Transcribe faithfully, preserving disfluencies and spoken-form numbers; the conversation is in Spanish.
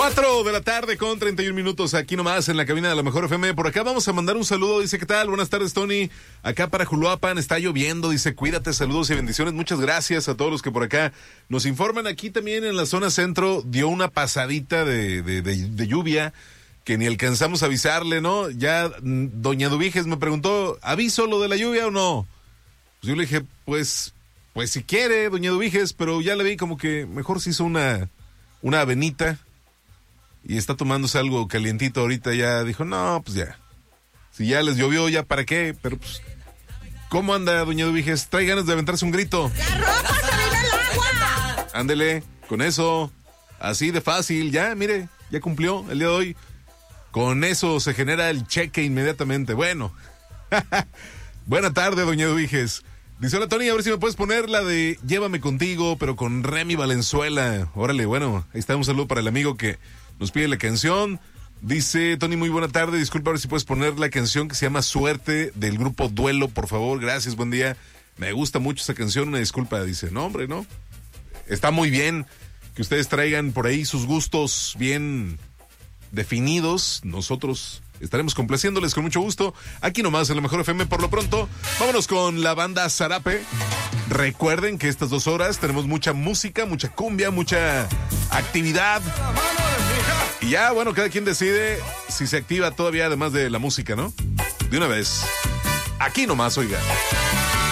cuatro de la tarde con treinta y un minutos aquí nomás en la cabina de la Mejor F M. Por acá vamos a mandar un saludo. Dice, ¿qué tal? Buenas tardes, Tony. Acá para Juluapan está lloviendo. Dice, cuídate, saludos y bendiciones. Muchas gracias a todos los que por acá nos informan. Aquí también en la zona centro dio una pasadita de, de, de, de lluvia que ni alcanzamos a avisarle, ¿no? Ya doña Dubiges me preguntó, ¿aviso lo de la lluvia o no? Pues yo le dije, pues, pues si quiere, doña Dubiges, pero ya le vi como que mejor se hizo una, una avenita. Y está tomándose algo calientito ahorita, ya dijo, no, pues ya. Si ya les llovió, ya para qué, pero pues, ¿cómo anda, doña Dubiges? Trae ganas de aventarse un grito. ¡La ropa salir del agua! Ándele, con eso, así de fácil, ya, mire, ya cumplió el día de hoy. Con eso se genera el cheque inmediatamente. Bueno, buena tarde, doña Dubiges. Dice, hola, Tony, a ver si me puedes poner la de Llévame Contigo, pero con Remy Valenzuela. Órale, bueno, ahí está un saludo para el amigo que nos pide la canción. Dice, Tony, muy buena tarde. Disculpa, a ver si puedes poner la canción que se llama Suerte del grupo Duelo, por favor. Gracias, buen día. Me gusta mucho esa canción. Una disculpa, dice. No, hombre, no. Está muy bien que ustedes traigan por ahí sus gustos bien definidos. Nosotros estaremos complaciéndoles con mucho gusto. Aquí nomás en la Mejor F M. Por lo pronto, vámonos con la banda Zarape. Recuerden que estas dos horas tenemos mucha música, mucha cumbia, mucha actividad. Y ya, bueno, cada quien decide si se activa todavía además de la música, ¿no? De una vez. Aquí nomás, oiga.